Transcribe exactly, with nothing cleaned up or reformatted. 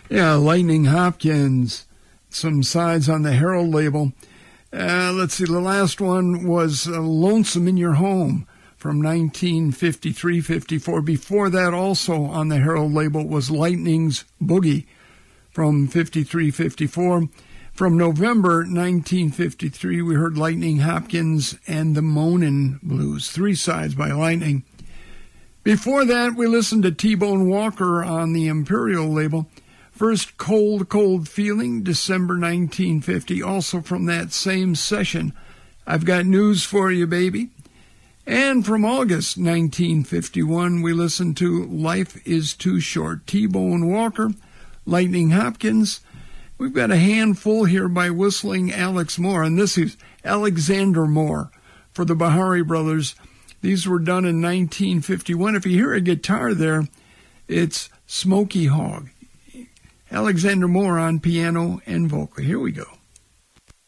Yeah, Lightning Hopkins, some sides on the Herald label. Uh, let's see, the last one was uh, Lonesome in Your Home from nineteen fifty-three fifty-four. Before that, also on the Herald label, was Lightning's Boogie from fifty-three fifty-four. From November nineteen fifty-three, we heard Lightning Hopkins and the Moanin' Blues, three sides by Lightning. Before that, we listened to T-Bone Walker on the Imperial label. First, Cold, Cold Feeling, December nineteen fifty, also from that same session. I've Got News for You, Baby. And from August nineteen fifty-one, we listened to Life is Too Short, T-Bone Walker, Lightning Hopkins. We've got a handful here by Whistling Alex Moore, and this is Alexander Moore for the Bahari Brothers. These were done in nineteen fifty-one. If you hear a guitar there, it's Smokey Hogg. Alexander Moore on piano and vocal. Here we go.